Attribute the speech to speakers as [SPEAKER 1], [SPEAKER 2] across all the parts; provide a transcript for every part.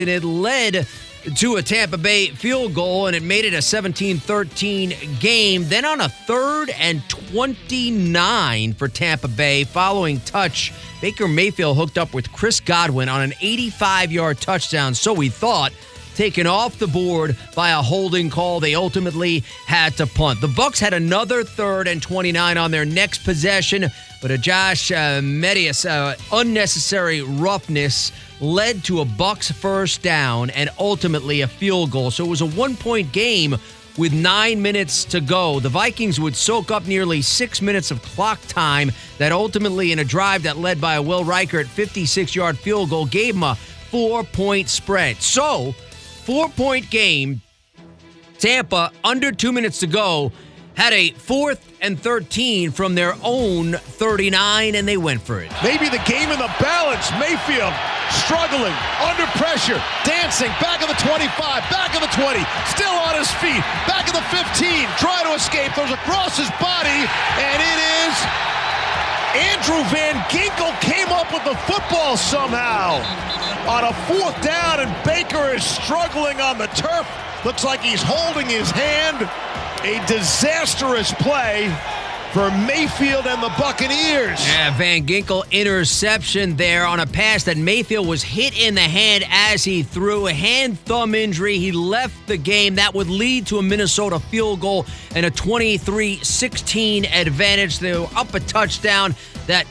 [SPEAKER 1] And it led to a Tampa Bay field goal, and it made it a 17-13 game. Then on a 3rd and 29 for Tampa Bay, following touch, Baker Mayfield hooked up with Chris Godwin on an 85-yard touchdown, so we thought, taken off the board by a holding call. They ultimately had to punt. The Bucs had another 3rd and 29 on their next possession, but a Josh Medias unnecessary roughness led to a Bucs first down and ultimately a field goal. So it was a 1-point game with 9 minutes to go. The Vikings would soak up nearly 6 minutes of clock time that ultimately, in a drive that led by a Will Reichert 56-yard field goal, gave them a 4-point spread. So, 4-point game. Tampa, under 2 minutes to go, had a 4th and 13 from their own 39, and they went for it.
[SPEAKER 2] Maybe the game in the balance. Mayfield struggling, under pressure, dancing, back of the 25, back of the 20, still on his feet, back of the 15, trying to escape, throws across his body, and it is Andrew Van Ginkel came up with the football somehow on a 4th down, and Baker is struggling on the turf. Looks like he's holding his hand. A disastrous play for Mayfield and the Buccaneers.
[SPEAKER 1] Yeah, Van Ginkel interception there on a pass that Mayfield was hit in the hand as he threw. A hand-thumb injury. He left the game. That would lead to a Minnesota field goal and a 23-16 advantage. They were up a touchdown. That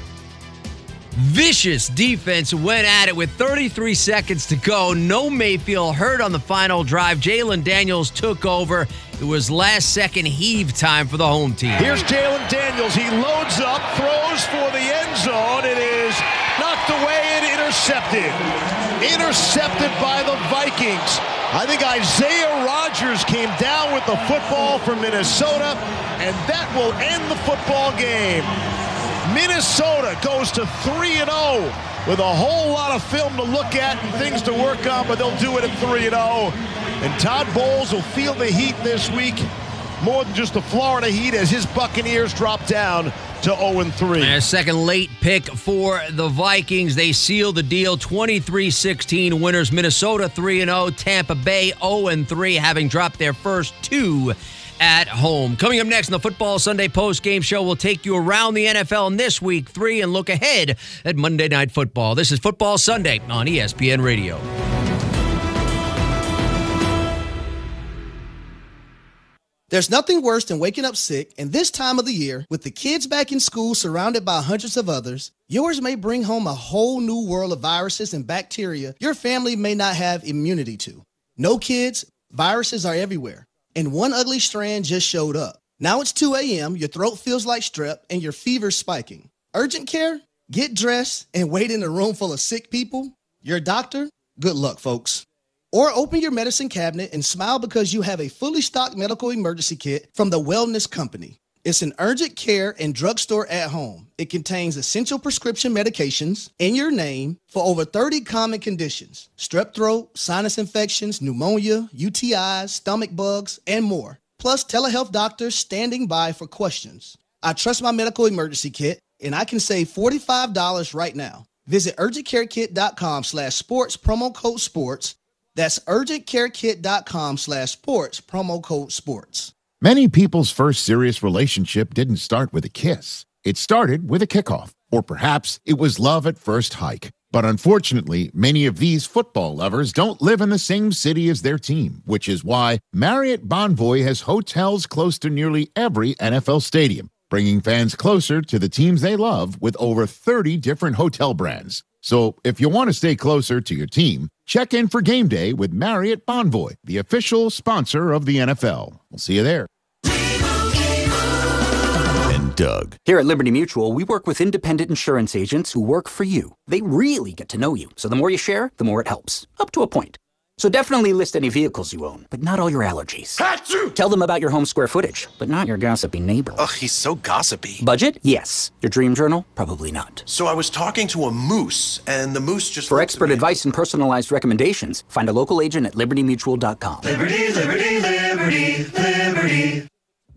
[SPEAKER 1] vicious defense went at it with 33 seconds to go. No Mayfield hurt on the final drive. Jalen Daniels took over. It was last-second heave time for the home team.
[SPEAKER 2] Here's Jalen Daniels. He loads up, throws for the end zone. It is knocked away and intercepted. Intercepted by the Vikings. I think Isaiah Rodgers came down with the football for Minnesota, and that will end the football game. Minnesota goes to 3-0 with a whole lot of film to look at and things to work on, but they'll do it at 3-0. And Todd Bowles will feel the heat this week, more than just the Florida Heat, as his Buccaneers drop down to 0-3.
[SPEAKER 1] And a second late pick for the Vikings. They seal the deal. 23-16 winners. Minnesota 3-0. Tampa Bay 0-3, having dropped their first 2 at home. Coming up next in the Football Sunday post-game show, we'll take you around the NFL in this week 3 and look ahead at Monday Night Football. This is Football Sunday on ESPN Radio.
[SPEAKER 3] There's nothing worse than waking up sick, and this time of the year, with the kids back in school surrounded by hundreds of others, yours may bring home a whole new world of viruses and bacteria your family may not have immunity to. No, kids, viruses are everywhere. And one ugly strand just showed up. Now it's 2 a.m., your throat feels like strep, and your fever's spiking. Urgent care? Get dressed and wait in a room full of sick people? Your doctor? Good luck, folks. Or open your medicine cabinet and smile because you have a fully stocked medical emergency kit from the Wellness Company. It's an urgent care and drugstore at home. It contains essential prescription medications in your name for over 30 common conditions: strep throat, sinus infections, pneumonia, UTIs, stomach bugs, and more. Plus telehealth doctors standing by for questions. I trust my medical emergency kit, and I can save $45 right now. Visit urgentcarekit.com/sports, promo code sports. That's urgentcarekit.com/sports, promo code sports.
[SPEAKER 4] Many people's first serious relationship didn't start with a kiss. It started with a kickoff, or perhaps it was love at first hike. But unfortunately, many of these football lovers don't live in the same city as their team, which is why Marriott Bonvoy has hotels close to nearly every NFL stadium, bringing fans closer to the teams they love with over 30 different hotel brands. So if you want to stay closer to your team, check in for game day with Marriott Bonvoy, the official sponsor of the NFL. We'll see you there.
[SPEAKER 5] And Doug. Here at Liberty Mutual, we work with independent insurance agents who work for you. They really get to know you. So the more you share, the more it helps. Up to a point. So definitely list any vehicles you own, but not all your allergies. Achoo! Tell them about your home square footage, but not your gossipy neighbor.
[SPEAKER 6] Ugh, he's so gossipy.
[SPEAKER 5] Budget? Yes. Your dream journal? Probably not.
[SPEAKER 6] So I was talking to a moose, and the moose just...
[SPEAKER 5] For expert advice and personalized recommendations, find a local agent at libertymutual.com.
[SPEAKER 7] Liberty, liberty, liberty, liberty.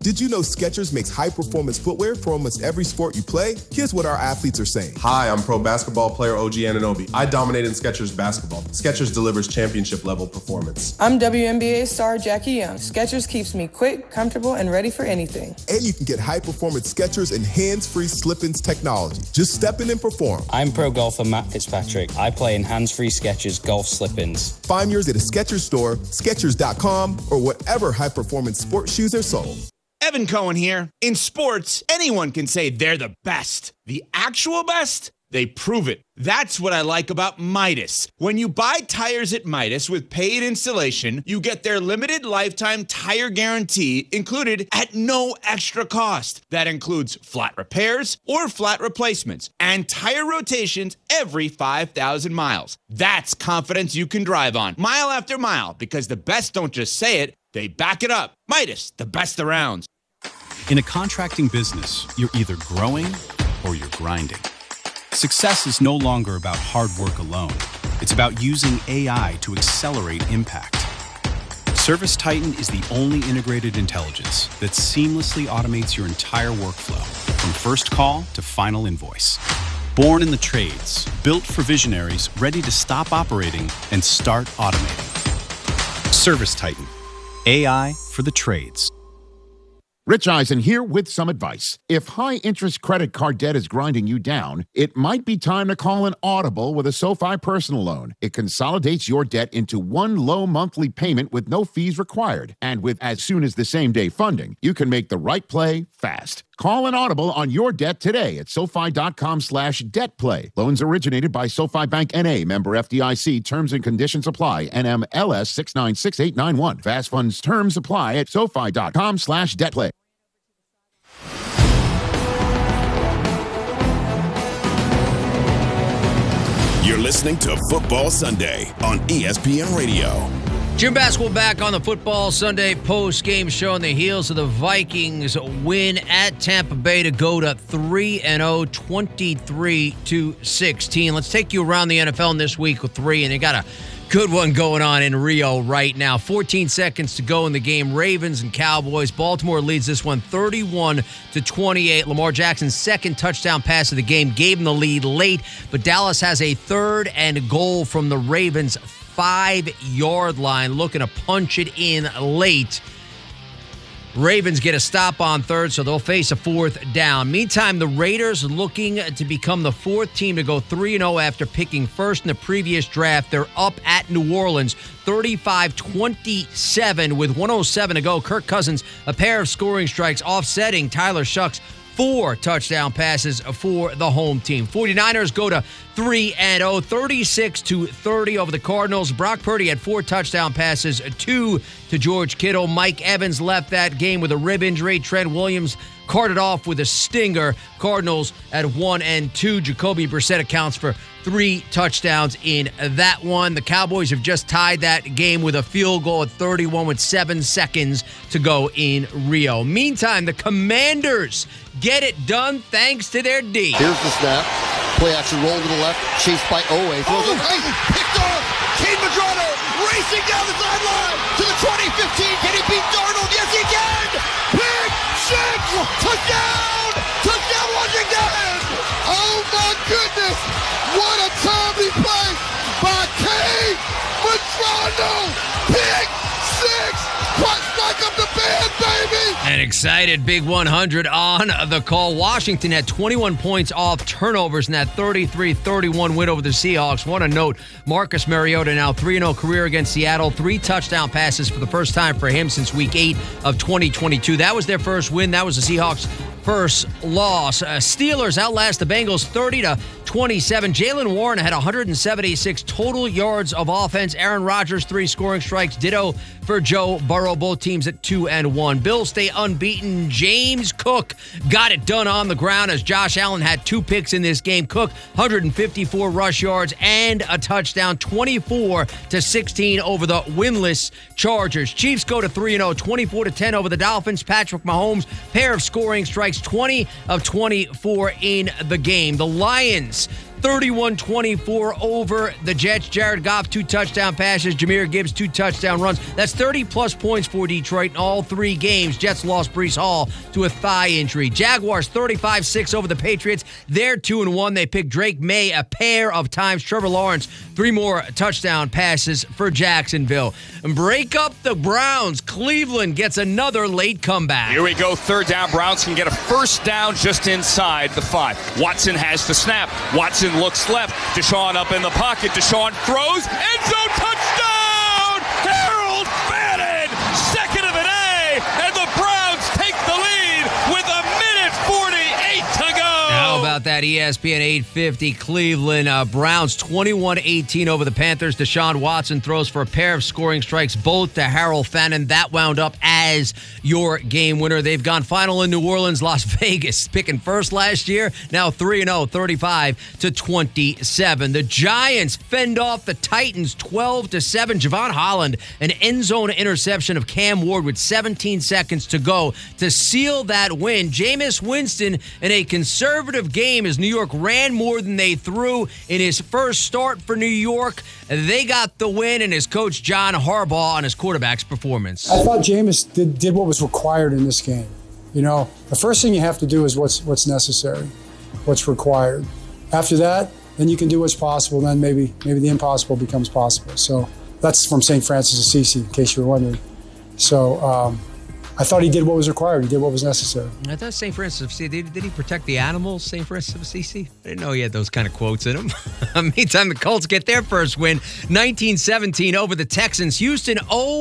[SPEAKER 7] Did you know Skechers makes high-performance footwear for almost every sport you play? Here's what our athletes are saying.
[SPEAKER 8] Hi, I'm pro basketball player OG Anunoby. I dominate in Skechers basketball. Skechers delivers championship-level performance.
[SPEAKER 9] I'm WNBA star Jackie Young. Skechers keeps me quick, comfortable, and ready for anything.
[SPEAKER 7] And you can get high-performance Skechers and hands-free slip-ins technology. Just step in and perform.
[SPEAKER 10] I'm pro golfer Matt Fitzpatrick. I play in hands-free Skechers golf slip-ins.
[SPEAKER 7] Find yours at a Skechers store, Skechers.com, or whatever high-performance sports shoes are sold.
[SPEAKER 11] Evan Cohen here. In sports, anyone can say they're the best. The actual best? They prove it. That's what I like about Midas. When you buy tires at Midas with paid installation, you get their limited lifetime tire guarantee included at no extra cost. That includes flat repairs or flat replacements and tire rotations every 5,000 miles. That's confidence you can drive on, mile after mile, because the best don't just say it, they back it up. Midas, the best around.
[SPEAKER 12] In a contracting business, you're either growing or you're grinding. Success is no longer about hard work alone. It's about using AI to accelerate impact. ServiceTitan is the only integrated intelligence that seamlessly automates your entire workflow, from first call to final invoice. Born in the trades, built for visionaries ready to stop operating and start automating. ServiceTitan, AI for the trades.
[SPEAKER 4] Rich Eisen here with some advice. If high-interest credit card debt is grinding you down, it might be time to call an Audible with a SoFi personal loan. It consolidates your debt into one low monthly payment with no fees required. And with as soon as the same-day funding, you can make the right play fast. Call an Audible on your debt today at SoFi.com/debtplay. Loans originated by SoFi Bank N.A., member FDIC. Terms and conditions apply. NMLS 696891. Fast funds terms apply at SoFi.com/debtplay.
[SPEAKER 13] You're listening to Football Sunday on ESPN Radio.
[SPEAKER 1] Jim Basketball back on the Football Sunday post-game show on the heels of the Vikings win at Tampa Bay to go to 3-0, 23-16. Let's take you around the NFL in this week with three, and they got a good one going on in Rio right now. 14 seconds to go in the game. Ravens and Cowboys. Baltimore leads this one 31-28. Lamar Jackson's second touchdown pass of the game gave him the lead late, but Dallas has a 3rd and goal from the Ravens' 5-yard line, looking to punch it in late. Ravens get a stop on 3rd, so they'll face a 4th down. Meantime, the Raiders looking to become the 4th team to go 3-0 after picking first in the previous draft. They're up at New Orleans, 35-27 with 1:07 to go. Kirk Cousins, a pair of scoring strikes offsetting Tyler Shuck's 4 touchdown passes for the home team. 49ers go to 3-0, 36-30 over the Cardinals. Brock Purdy had 4 touchdown passes, 2 to George Kittle. Mike Evans left that game with a rib injury. Trent Williams carted off with a stinger. Cardinals at 1-2. Jacoby Brissett accounts for 3 touchdowns in that one. The Cowboys have just tied that game with a field goal at 31 with 7 seconds to go in Rio. Meantime, the Commanders get it done thanks to their D.
[SPEAKER 14] Here's the snap. Play action roll to the left, chased by Owe. Throws it right, picked off. Kane Madrano racing down the sideline to the 20-15. Can he beat Darnold? Yes, he can. Pick six, touchdown, touchdown Washington. Oh my goodness, what a timely play by Kane Madrano. Pick six, back up the band, baby.
[SPEAKER 1] An excited Big 100 on the call. Washington had 21 points off turnovers in that 33-31 win over the Seahawks. Want to note, Marcus Mariota now 3-0 career against Seattle. 3 touchdown passes for the first time for him since week 8 of 2022. That was their first win. That was the Seahawks' first loss. Steelers outlast the Bengals 30-27. Jaylen Warren had 176 total yards of offense. Aaron Rodgers 3 scoring strikes. Ditto for Joe Burrow. Both teams at 2-1. Bills stay unbeaten. James Cook got it done on the ground as Josh Allen had 2 picks in this game. Cook 154 rush yards and a touchdown. 24-16 over the winless Chargers. Chiefs go to 3-0. 24-10 over the Dolphins. Patrick Mahomes, pair of scoring strikes. 20 of 24 in the game. The Lions 31-24 over the Jets. Jared Goff, 2 touchdown passes. Jahmyr Gibbs, 2 touchdown runs. That's 30-plus points for Detroit in all 3 games. Jets lost Breece Hall to a thigh injury. Jaguars, 35-6 over the Patriots. They're 2-1. They picked Drake May a pair of times. Trevor Lawrence, 3 more touchdown passes for Jacksonville. And break up the Browns. Cleveland gets another late comeback.
[SPEAKER 15] Here we go. 3rd down. Browns can get a first down just inside the 5. Watson has the snap. Watson looks left. Deshaun up in the pocket. Deshaun throws. End zone touchdown! Harold Bannon! 2nd of an A, and the Browns take the lead with 1:48 to go.
[SPEAKER 1] How about that ESPN 850 Cleveland Browns 21-18 over the Panthers. Deshaun Watson throws for a pair of scoring strikes, both to Harold Fannin. That wound up as your game winner. They've gone final in New Orleans, Las Vegas, picking first last year. Now 3-0, 35-27. The Giants fend off the Titans 12-7. Javon Holland, an end zone interception of Cam Ward with 17 seconds to go to seal that win. Jameis Winston in a conservative game as New York ran more than they threw in his first start for New York. They got the win, and his coach John Harbaugh on his quarterback's performance.
[SPEAKER 16] I thought Jameis did what was required in this game. You know, the first thing you have to do is what's necessary, what's required. After that, then you can do what's possible. Then maybe the impossible becomes possible. So that's from St. Francis of Assisi, in case you were wondering. So I thought he did what was required. He did what was necessary.
[SPEAKER 1] I thought St. Francis of Assisi, did he protect the animals, St. Francis of Assisi? I didn't know he had those kind of quotes in him. Meantime, the Colts get their first win, 19-17 over the Texans. Houston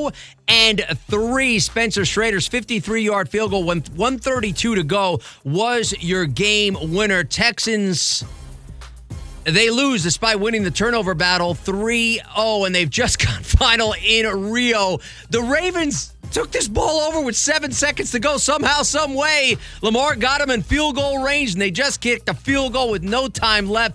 [SPEAKER 1] 0-3. Spencer Schrader's 53-yard field goal, 1:32 to go, was your game winner. Texans, they lose despite winning the turnover battle 3-0, and they've just got final in Rio. The Ravens took this ball over with 7 seconds to go. Somehow, some way, Lamar got him in field goal range, and they just kicked a field goal with no time left.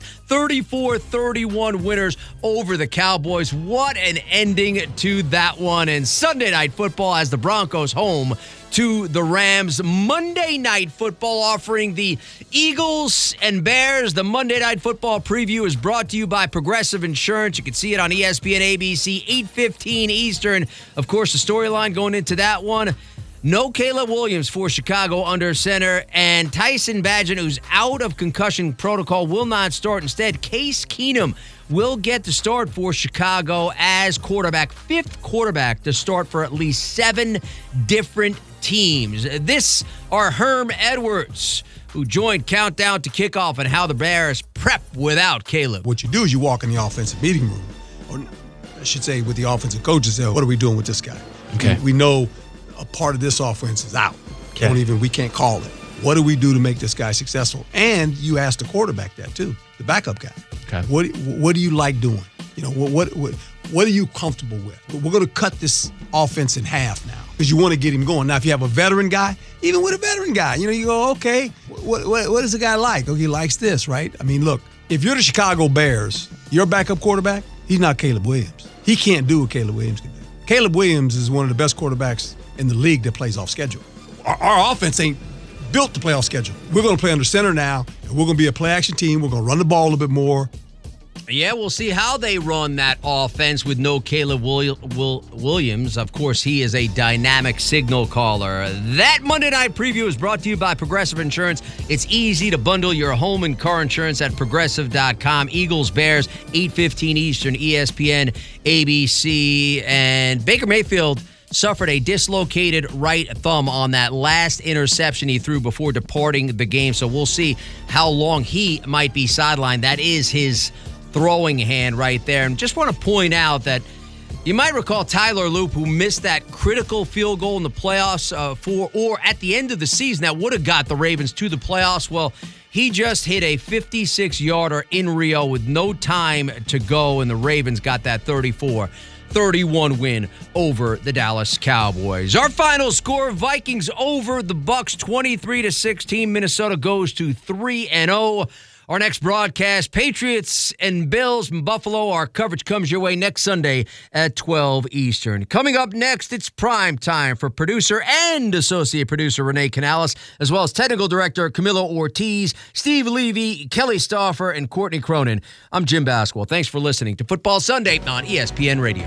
[SPEAKER 1] 34-31 winners over the Cowboys. What an ending to that one. And Sunday Night Football has the Broncos home to the Rams. Monday Night Football offering the Eagles and Bears. The Monday Night Football preview is brought to you by Progressive Insurance. You can see it on ESPN ABC, 8:15 Eastern. Of course, the storyline going into that one, no Caleb Williams for Chicago under center, and Tyson Bagent, who's out of concussion protocol, will not start. Instead, Case Keenum will get to start for Chicago as quarterback, 5th quarterback to start for at least 7 different teams. This are Herm Edwards, who joined Countdown to Kickoff, and how the Bears prep without Caleb.
[SPEAKER 17] What you do is you walk in the offensive meeting room, or I should say with the offensive coaches, what are we doing with this guy?
[SPEAKER 1] Okay.
[SPEAKER 17] We know a part of this offense is out.
[SPEAKER 1] Okay.
[SPEAKER 17] We can't call it. What do we do to make this guy successful? And you ask the quarterback that too, the backup guy.
[SPEAKER 1] Okay.
[SPEAKER 17] What do you like doing? You know, what are you comfortable with? We're going to cut this offense in half now because you want to get him going. Now, if you have a veteran guy, even with a veteran guy, you go, okay, what is the guy like? Okay, he likes this, right? I mean, look, if you're the Chicago Bears, your backup quarterback, he's not Caleb Williams. He can't do what Caleb Williams can do. Caleb Williams is one of the best quarterbacks in the league that plays off schedule. Our offense ain't built to play off schedule. We're going to play under center now, and we're going to be a play-action team. We're going to run the ball a little bit more.
[SPEAKER 1] Yeah, we'll see how they run that offense with no Caleb Williams. Of course, he is a dynamic signal caller. That Monday Night Preview is brought to you by Progressive Insurance. It's easy to bundle your home and car insurance at Progressive.com. Eagles, Bears, 8:15 Eastern, ESPN, ABC. And Baker Mayfield suffered a dislocated right thumb on that last interception he threw before departing the game. So we'll see how long he might be sidelined. That is his throwing hand right there. And just want to point out that you might recall Tyler Loop, who missed that critical field goal in the playoffs or at the end of the season that would have got the Ravens to the playoffs. Well, he just hit a 56-yarder in Rio with no time to go, and the Ravens got that 34-31 win over the Dallas Cowboys. Our final score, Vikings over the Bucs 23-16. Minnesota goes to 3-0. Our next broadcast, Patriots and Bills from Buffalo. Our coverage comes your way next Sunday at 12 Eastern. Coming up next, it's prime time for producer and associate producer Renee Canales, as well as technical director Camilo Ortiz, Steve Levy, Kelly Stauffer, and Courtney Cronin. I'm Jim Basquel. Thanks for listening to Football Sunday on ESPN Radio.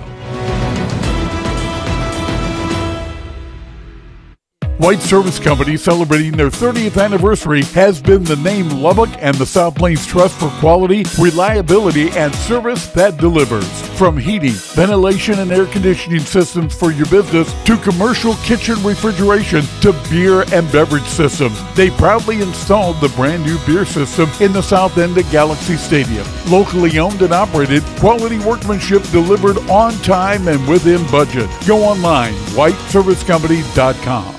[SPEAKER 18] White Service Company, celebrating their 30th anniversary, has been the name Lubbock and the South Plains Trust for quality, reliability, and service that delivers. From heating, ventilation, and air conditioning systems for your business to commercial kitchen refrigeration to beer and beverage systems, they proudly installed the brand new beer system in the south end of Galaxy Stadium. Locally owned and operated, quality workmanship delivered on time and within budget. Go online, whiteservicecompany.com.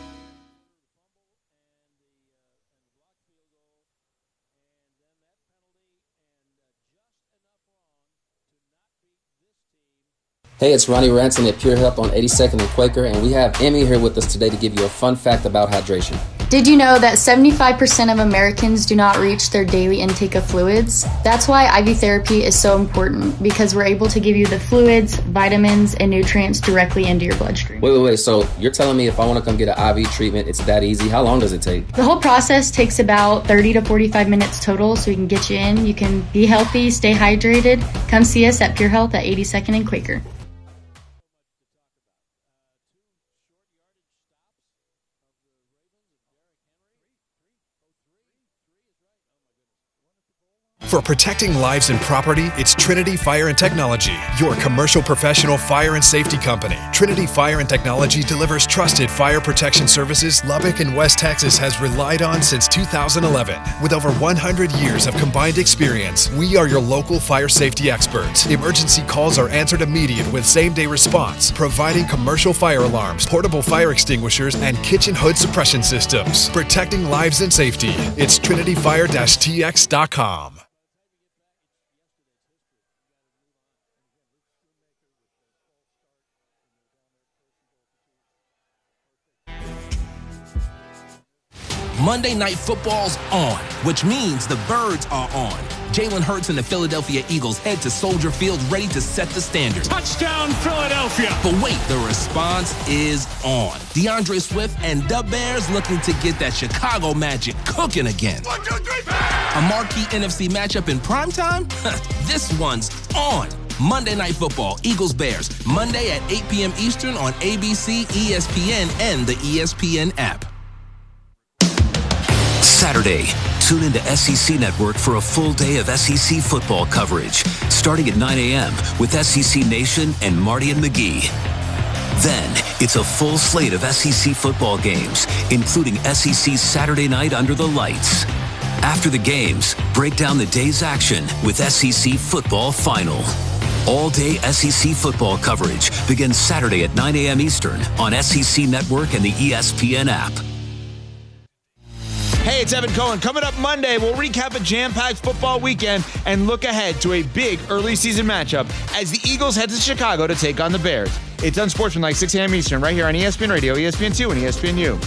[SPEAKER 19] Hey, it's Ronnie Ranson at Pure Health on 82nd and Quaker, and we have Emmy here with us today to give you a fun fact about hydration.
[SPEAKER 20] Did you know that 75% of Americans do not reach their daily intake of fluids? That's why IV therapy is so important, because we're able to give you the fluids, vitamins, and nutrients directly into your bloodstream.
[SPEAKER 19] Wait, so you're telling me if I want to come get an IV treatment, it's that easy? How long does it take?
[SPEAKER 20] The whole process takes about 30 to 45 minutes total, so we can get you in. You can be healthy, stay hydrated. Come see us at Pure Health at 82nd and Quaker.
[SPEAKER 21] For protecting lives and property, it's Trinity Fire and Technology, your commercial professional fire and safety company. Trinity Fire and Technology delivers trusted fire protection services Lubbock and West Texas has relied on since 2011. With over 100 years of combined experience, we are your local fire safety experts. Emergency calls are answered immediate with same-day response, providing commercial fire alarms, portable fire extinguishers, and kitchen hood suppression systems. Protecting lives and safety. It's trinityfire-tx.com.
[SPEAKER 22] Monday Night Football's on, which means the Birds are on. Jalen Hurts and the Philadelphia Eagles head to Soldier Field ready to set the standard. Touchdown, Philadelphia! But wait, the response is on. DeAndre Swift and the Bears looking to get that Chicago magic cooking again. 1, 2, 3, a marquee NFC matchup in primetime? This one's on. Monday Night Football, Eagles-Bears, Monday at 8 p.m. Eastern on ABC, ESPN, and the ESPN app.
[SPEAKER 23] Saturday, tune into SEC Network for a full day of SEC football coverage, starting at 9 a.m. with SEC Nation and Marty and McGee. Then, it's a full slate of SEC football games, including SEC Saturday Night Under the Lights. After the games, break down the day's action with SEC Football Final. All-day SEC football coverage begins Saturday at 9 a.m. Eastern on SEC Network and the ESPN app.
[SPEAKER 11] Hey, it's Evan Cohen. Coming up Monday, we'll recap a jam-packed football weekend and look ahead to a big early season matchup as the Eagles head to Chicago to take on the Bears. It's Unsportsmanlike, 6 a.m. Eastern, right here on ESPN Radio, ESPN2, and ESPNU.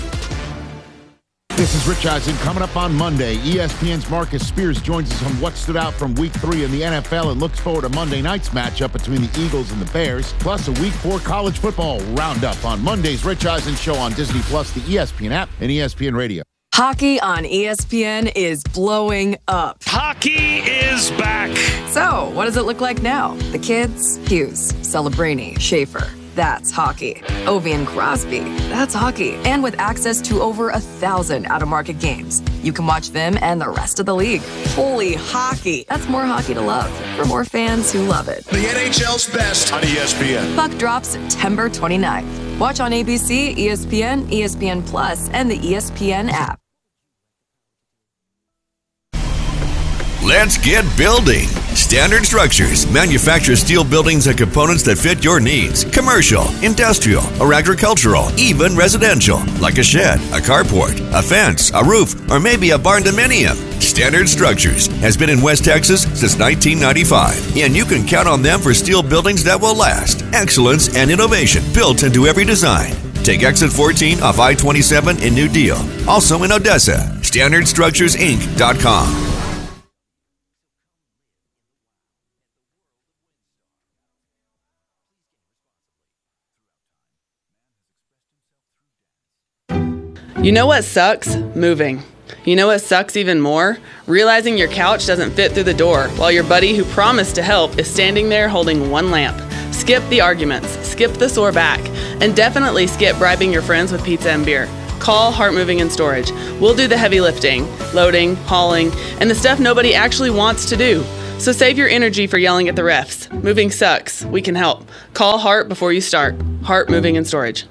[SPEAKER 4] This is Rich Eisen. Coming up on Monday, ESPN's Marcus Spears joins us on what stood out from Week 3 in the NFL and looks forward to Monday night's matchup between the Eagles and the Bears, plus a Week 4 college football roundup on Monday's Rich Eisen Show on Disney+, the ESPN app, and ESPN Radio.
[SPEAKER 24] Hockey on ESPN is blowing up.
[SPEAKER 25] Hockey is back.
[SPEAKER 24] So, what does it look like now? The kids? Hughes, Celebrini, Schaefer. That's hockey. Ovi and Crosby. That's hockey. And with access to over 1,000 out-of-market games, you can watch them and the rest of the league. Holy hockey. That's more hockey to love for more fans who love it.
[SPEAKER 2] The NHL's best on ESPN.
[SPEAKER 24] Puck drops September 29th. Watch on ABC, ESPN, ESPN Plus, and the ESPN app.
[SPEAKER 26] Let's get building. Standard Structures manufactures steel buildings and components that fit your needs. Commercial, industrial, or agricultural, even residential. Like a shed, a carport, a fence, a roof, or maybe a barn dominium. Standard Structures has been in West Texas since 1995. And you can count on them for steel buildings that will last. Excellence and innovation built into every design. Take Exit 14 off I-27 in New Deal. Also in Odessa. StandardStructuresinc.com.
[SPEAKER 3] You know what sucks? Moving. You know what sucks even more? Realizing your couch doesn't fit through the door while your buddy who promised to help is standing there holding one lamp. Skip the arguments, skip the sore back, and definitely skip bribing your friends with pizza and beer. Call Hart Moving and Storage. We'll do the heavy lifting, loading, hauling, and the stuff nobody actually wants to do. So save your energy for yelling at the refs. Moving sucks. We can help. Call Hart before you start. Hart Moving and Storage.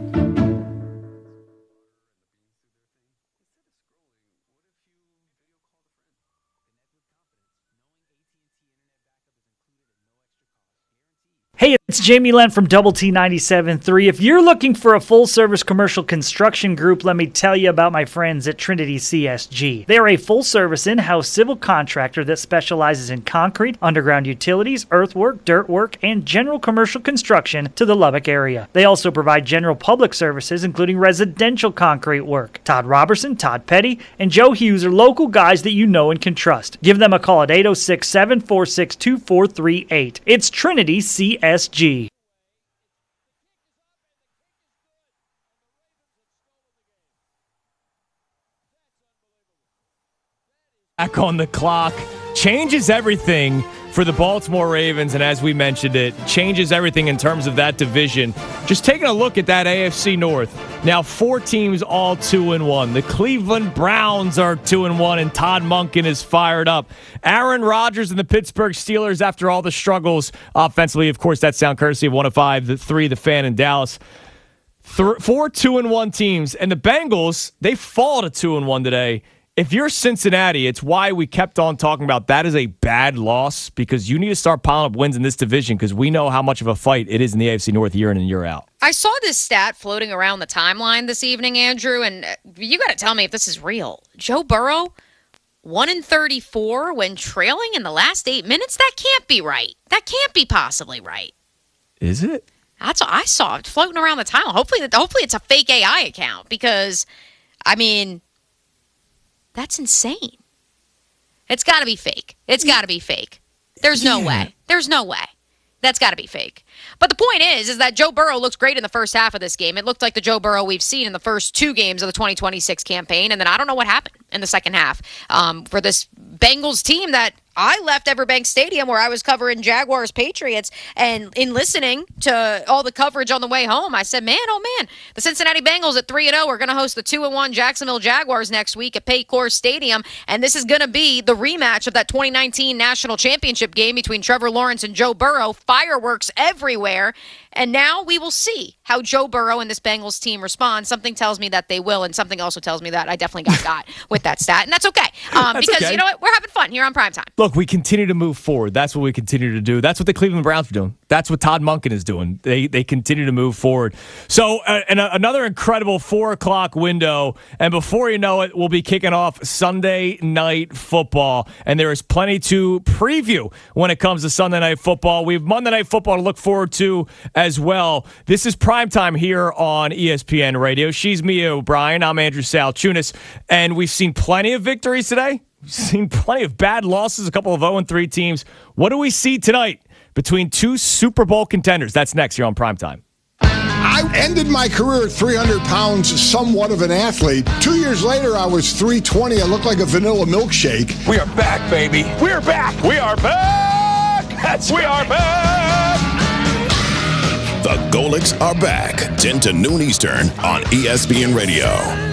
[SPEAKER 5] Hey, it's Jamie Lent from Double T 97.3. If you're looking for a full-service commercial construction group, let me tell you about my friends at Trinity CSG. They're a full-service in-house civil contractor that specializes in concrete, underground utilities, earthwork, dirt work, and general commercial construction to the Lubbock area. They also provide general public services, including residential concrete work. Todd Robertson, Todd Petty, and Joe Hughes are local guys that you know and can trust. Give them a call at 806-746-2438. It's Trinity CSG.
[SPEAKER 6] Back on the clock changes everything for the Baltimore Ravens, and as we mentioned, it changes everything in terms of that division. Just taking a look at that AFC North. Now 4 teams all 2-1. The Cleveland Browns are 2-1, and Todd Monken is fired up. Aaron Rodgers and the Pittsburgh Steelers, after all the struggles offensively, of course, that sound courtesy of 105.3 The Fan in Dallas. 4 2-1 teams, and the Bengals, they fall to 2-1 today. If you're Cincinnati, it's why we kept on talking about that is a bad loss, because you need to start piling up wins in this division, because we know how much of a fight it is in the AFC North year in and year out.
[SPEAKER 8] I saw this stat floating around the timeline this evening, Andrew, and you got to tell me if this is real. Joe Burrow, 1-34 when trailing in the last 8 minutes? That can't be right. That can't be possibly right.
[SPEAKER 6] Is it?
[SPEAKER 8] That's what I saw floating around the timeline. Hopefully it's a fake AI account, because, I mean, that's insane. It's got to be fake. It's got to be fake. There's no way. There's no way. That's got to be fake. But the point is that Joe Burrow looks great in the first half of this game. It looked like the Joe Burrow we've seen in the first 2 games of the 2026 campaign, and then I don't know what happened in the second half for this Bengals team that I left Everbank Stadium where I was covering Jaguars Patriots, and in listening to all the coverage on the way home, I said, man, oh man, the Cincinnati Bengals at 3-0 are going to host the 2-1 Jacksonville Jaguars next week at Paycor Stadium, and this is going to be the rematch of that 2019 National Championship game between Trevor Lawrence and Joe Burrow. Fireworks everywhere. And now we will see how Joe Burrow and this Bengals team respond. Something tells me that they will, and something also tells me that I definitely got with that stat. And that's okay. Because,
[SPEAKER 6] okay.
[SPEAKER 8] You know what? We're having fun here on Primetime.
[SPEAKER 6] Look, we continue to move forward. That's what we continue to do. That's what the Cleveland Browns are doing. That's what Todd Monken is doing. They continue to move forward. So another incredible 4 o'clock window. And before you know it, we'll be kicking off Sunday Night Football. And there is plenty to preview when it comes to Sunday Night Football. We have Monday Night Football to look forward to as well. This is Primetime here on ESPN Radio. She's Mia O'Brien. I'm Andrew Salchunas. And we've seen plenty of victories today. We've seen plenty of bad losses, a couple of 0-3 teams. What do we see tonight between 2 Super Bowl contenders? That's next here on Primetime.
[SPEAKER 9] I ended my career at 300 pounds, somewhat of an athlete. 2 years later, I was 320. I looked like a vanilla milkshake.
[SPEAKER 13] We are back, baby. We're back. We are back. We are back. The Golics are back. 10 to noon Eastern on ESPN Radio.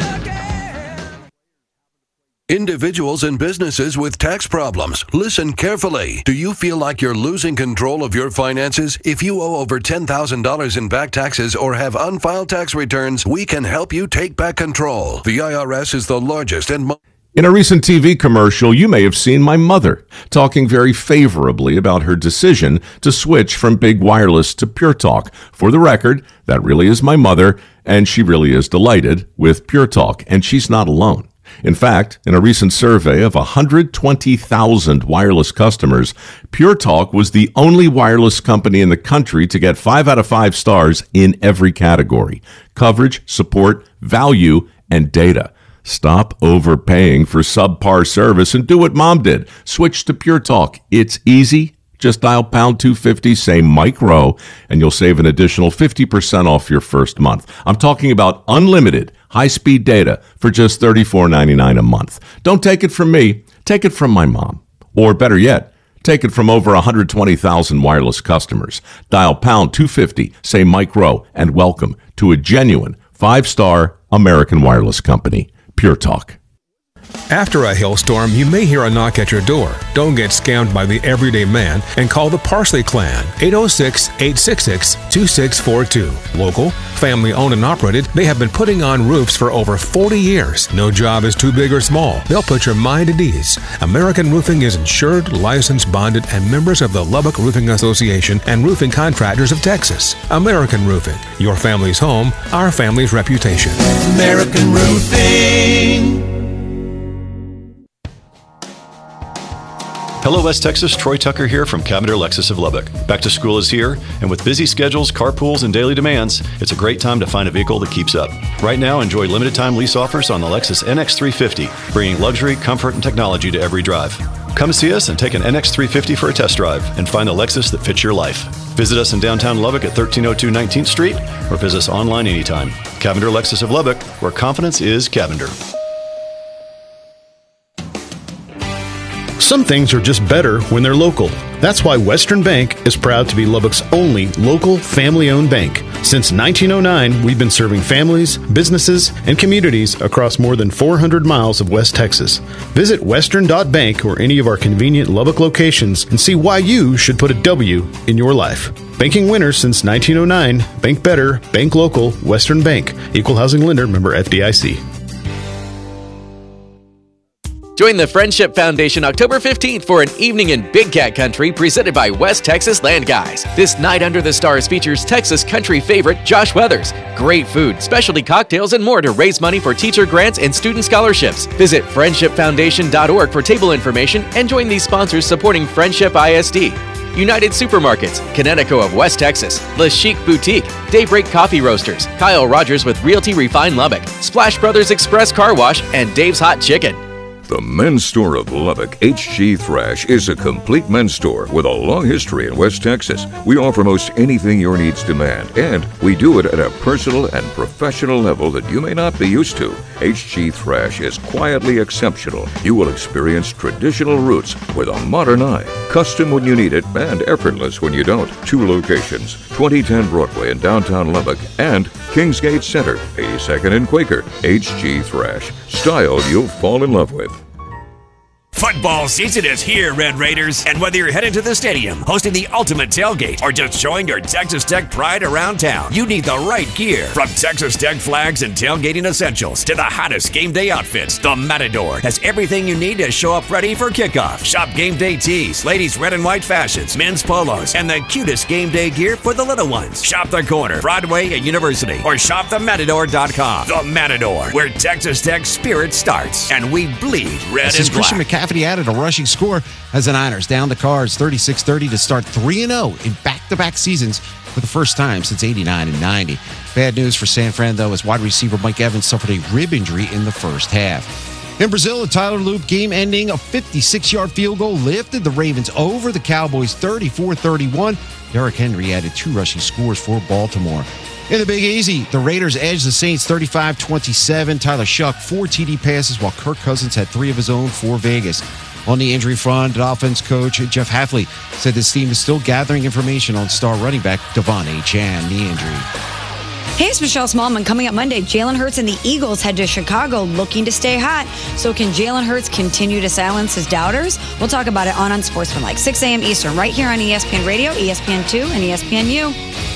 [SPEAKER 10] Individuals and businesses with tax problems, listen carefully. Do you feel like you're losing control of your finances? If you owe over $10,000 in back taxes or have unfiled tax returns, we can help you take back control. The IRS is the largest and
[SPEAKER 27] In a recent TV commercial, you may have seen my mother talking very favorably about her decision to switch from Big Wireless to Pure Talk. For the record, that really is my mother, and she really is delighted with Pure Talk, and she's not alone. In fact, in a recent survey of 120,000 wireless customers, Pure Talk was the only wireless company in the country to get 5 out of 5 stars in every category: coverage, support, value, and data. Stop overpaying for subpar service and do what Mom did. Switch to Pure Talk. It's easy, Just dial pound 250, say Mike Rowe, and you'll save an additional 50% off your first month. I'm talking about unlimited high-speed data for just $34.99 a month. Don't take it from me. Take it from my mom. Or better yet, take it from over 120,000 wireless customers. Dial pound 250, say Mike Rowe, and welcome to a genuine 5-star American wireless company. Pure Talk.
[SPEAKER 1] After a hailstorm, you may hear a knock at your door. Don't get scammed by the everyday man and call the Parsley Clan, 806-866-2642. Local, family-owned and operated, they have been putting on roofs for over 40 years. No job is too big or small. They'll put your mind at ease. American Roofing is insured, licensed, bonded, and members of the Lubbock Roofing Association and Roofing Contractors of Texas. American Roofing, your family's home, our family's reputation.
[SPEAKER 7] American Roofing.
[SPEAKER 12] Hello, West Texas. Troy Tucker here from Cavender Lexus of Lubbock. Back to school is here, and with busy schedules, carpools, and daily demands, it's a great time to find a vehicle that keeps up. Right now, enjoy limited-time lease offers on the Lexus NX350, bringing luxury, comfort, and technology to every drive. Come see us and take an NX350 for a test drive and find the Lexus that fits your life. Visit us in downtown Lubbock at 1302 19th Street or visit us online anytime. Cavender Lexus of Lubbock, where confidence is Cavender.
[SPEAKER 14] Some things are just better when they're local. That's why Western Bank is proud to be Lubbock's only local family-owned bank. Since 1909, we've been serving families, businesses, and communities across more than 400 miles of West Texas. Visit western.bank or any of our convenient Lubbock locations and see why you should put a W in your life. Banking winners since 1909. Bank better, bank local, Western Bank. Equal housing lender, member FDIC.
[SPEAKER 15] Join the Friendship Foundation October 15th for an evening in Big Cat Country presented by West Texas Land Guys. This night under the stars features Texas country favorite Josh Weathers. Great food, specialty cocktails, and more to raise money for teacher grants and student scholarships. Visit friendshipfoundation.org for table information and join these sponsors supporting Friendship ISD. United Supermarkets, Connecticut of West Texas, Le Chic Boutique, Daybreak Coffee Roasters, Kyle Rogers with Realty Refine Lubbock, Splash Brothers Express Car Wash, and Dave's Hot Chicken.
[SPEAKER 16] The men's store of Lubbock, HG Thrash, is a complete men's store with a long history in West Texas. We offer most anything your needs demand, and we do it at a personal and professional level that you may not be used to. HG Thrash is quietly exceptional. You will experience traditional roots with a modern eye, custom when you need it, and effortless when you don't. 2 locations, 2010 Broadway in downtown Lubbock and Kingsgate Center, 82nd and Quaker. HG Thrash, style you'll fall in love with.
[SPEAKER 17] Football season is here, Red Raiders, and whether you're headed to the stadium, hosting the ultimate tailgate, or just showing your Texas Tech pride around town, you need the right gear. From Texas Tech flags and tailgating essentials to the hottest game day outfits, the Matador has everything you need to show up ready for kickoff. Shop game day tees, ladies' red and white fashions, men's polos, and the cutest game day gear for the little ones. Shop the corner, Broadway and University, or shop thematador.com. The Matador, where Texas Tech spirit starts, and we bleed red and black.
[SPEAKER 28] Christian McCaffrey added a rushing score as the Niners down the Cards 36-30 to start 3-0 in back-to-back seasons for the first time since 89 and 90. Bad news for San Fran, though, as wide receiver Mike Evans suffered a rib injury in the first half. In Brazil, a Tyler Loop game-ending a 56-yard field goal lifted the Ravens over the Cowboys 34-31. Derrick Henry added 2 rushing scores for Baltimore. In the Big Easy, the Raiders edged the Saints 35-27. Tyler Shuck 4 TD passes, while Kirk Cousins had 3 of his own for Vegas. On the injury front, Dolphins coach Jeff Hafley said this team is still gathering information on star running back Devon Achane, knee injury.
[SPEAKER 29] Hey, it's Michelle Smallman. Coming up Monday, Jalen Hurts and the Eagles head to Chicago looking to stay hot. So can Jalen Hurts continue to silence his doubters? We'll talk about it on Unsportsmanlike, 6 a.m. Eastern, right here on ESPN Radio, ESPN2, and ESPNU.